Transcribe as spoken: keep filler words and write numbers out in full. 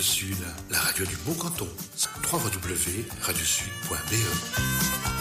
Radio Sud, la radio du Beau Canton. w w w point radio sud point b e